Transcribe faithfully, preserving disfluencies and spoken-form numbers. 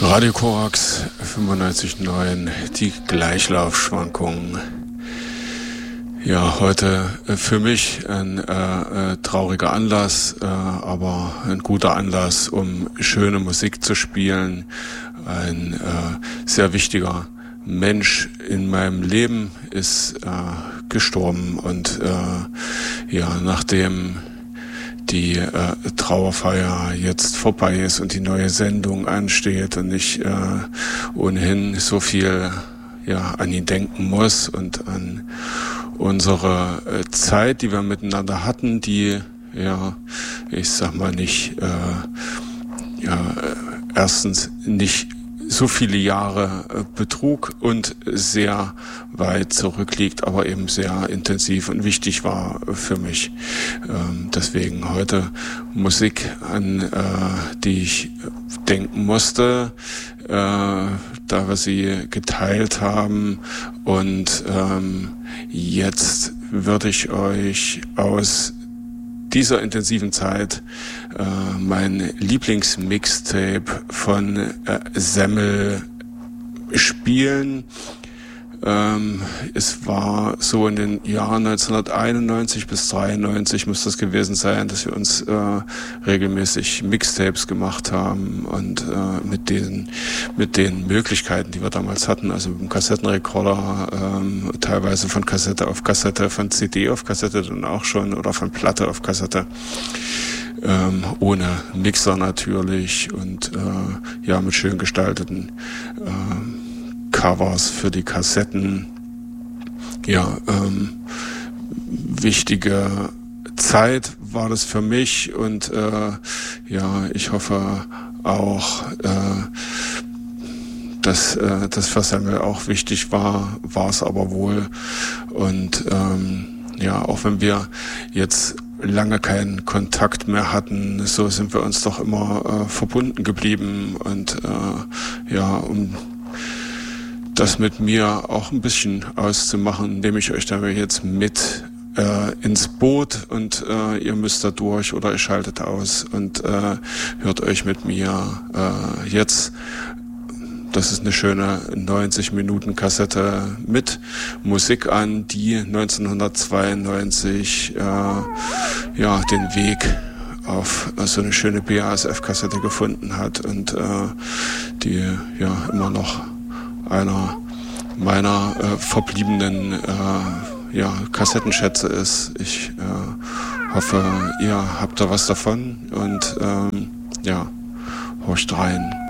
Radio Korax fünfundneunzig Komma neun, die Gleichlaufschwankungen. Ja, heute für mich ein äh, äh, trauriger Anlass, äh, aber ein guter Anlass, um schöne Musik zu spielen. Ein äh, sehr wichtiger Mensch in meinem Leben ist äh, gestorben und äh, ja, nachdem die äh, Trauerfeier jetzt vorbei ist und die neue Sendung ansteht und ich äh, ohnehin so viel ja an ihn denken muss und an unsere äh, Zeit, die wir miteinander hatten, die ja, ich sag mal nicht äh, ja äh, erstens nicht so viele Jahre äh, betrug und sehr weit zurückliegt, aber eben sehr intensiv und wichtig war für mich. Ähm, deswegen heute Musik, an äh, die ich denken musste, äh, da wir sie geteilt haben. Und ähm, jetzt würde ich euch aus dieser intensiven Zeit äh, mein Lieblingsmixtape von äh, Semmel spielen. Ähm, es war so in den Jahren neunzehnhunderteinundneunzig bis dreiundneunzig muss das gewesen sein, dass wir uns äh, regelmäßig Mixtapes gemacht haben und äh, mit den mit den Möglichkeiten, die wir damals hatten, also mit dem Kassettenrekorder, ähm, teilweise von Kassette auf Kassette, von C D auf Kassette dann auch schon oder von Platte auf Kassette. Ähm, ohne Mixer natürlich und äh, ja mit schön gestalteten äh, Covers für die Kassetten. Ja, ähm, wichtige Zeit war das für mich und äh, ja, ich hoffe auch, äh, dass äh, das für Semmel auch wichtig war, war es aber wohl. Und ähm, ja, auch wenn wir jetzt lange keinen Kontakt mehr hatten, so sind wir uns doch immer äh, verbunden geblieben und äh, ja, um das mit mir auch ein bisschen auszumachen, nehme ich euch da jetzt mit äh, ins Boot und äh, ihr müsst da durch oder ihr schaltet aus und äh, hört euch mit mir äh, jetzt, das ist eine schöne neunzig Minuten Kassette mit Musik an, die neunzehnhundertzweiundneunzig äh, ja den Weg auf so eine schöne B A S F-Kassette gefunden hat und äh, die ja immer noch einer meiner äh, verbliebenen äh, ja, Kassettenschätze ist. Ich äh, hoffe, ihr habt da was davon und ähm, ja, horcht rein.